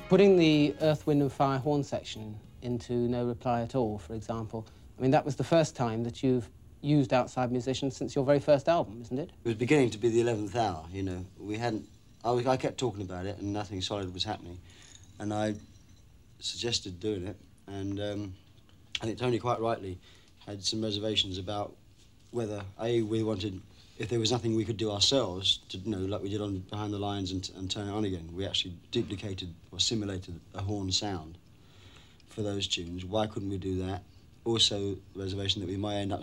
Putting the Earth, Wind and Fire horn section into No Reply at All, for example, I mean, that was the first time that you've used outside musicians since your very first album, isn't it? It was beginning to be the 11th hour, you know. We hadn't... I kept talking about it and nothing solid was happening. And I suggested doing it, and Tony quite rightly had some reservations about whether, A, we wanted... If there was nothing we could do ourselves, to, you know, like we did on Behind the Lines and Turn It On Again, we actually duplicated or simulated a horn sound for those tunes. Why couldn't we do that? Also, the reservation that we might end up